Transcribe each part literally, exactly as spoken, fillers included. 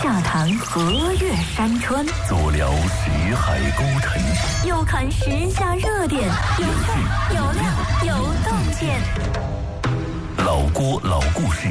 下谈河岳山川， 坐聊识海沟沉， 又看时下热点，有趣有料有洞见。 老郭老故事。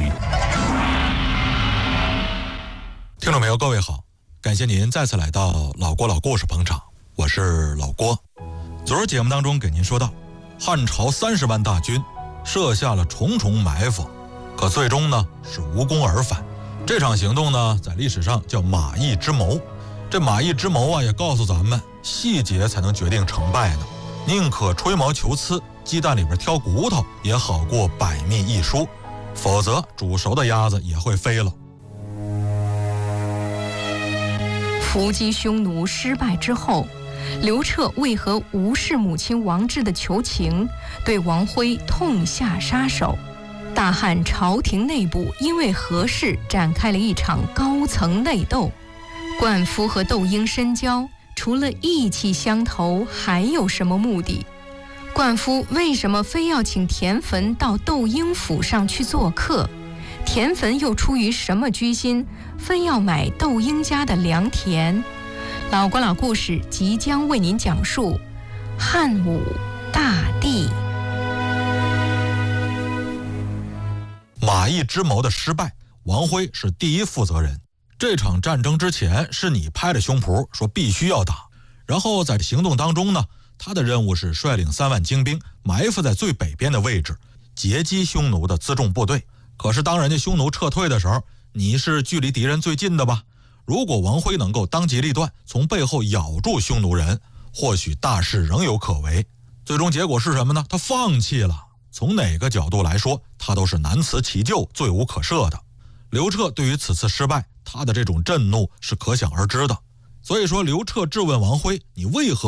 听众朋友各位好，感谢您再次来到老郭老故事捧场，我是老郭。昨儿节目当中给您说到，汉朝三十万大军设下了重重埋伏，可最终呢是无功而返。这场行动呢在历史上叫马邑之谋。这马邑之谋啊也告诉咱们，细节才能决定成败呢，宁可吹毛求疵，鸡蛋里边挑骨头，也好过百密一疏，否则煮熟的鸭子也会飞了。 伏击匈奴失败之后，刘彻为何无视母亲王志的求情，对王辉痛下杀手？大汉朝廷内部因为何事展开了一场高层内斗？灌夫和窦婴深交，除了义气相投，还有什么目的？灌夫为什么非要请田汾到窦婴府上去做客？田汾又出于什么居心，非要买窦婴家的良田？老郭老故事即将为您讲述汉武大帝。 马邑之谋的失败，王辉是第一负责人。这场战争之前是你拍着胸脯说必须要打，然后在行动当中呢，他的任务是率领三万精兵埋伏在最北边的位置，截击匈奴的辎重部队。可是当人家匈奴撤退的时候，你是距离敌人最近的吧？如果王辉能够当机立断，从背后咬住匈奴人，或许大事仍有可为。最终结果是什么呢？他放弃了。从哪个角度来说，他都是难辞其咎，罪无可赦的。刘彻对于此次失败，他的这种震怒是可想而知的。所以说，刘彻质问王辉，你为何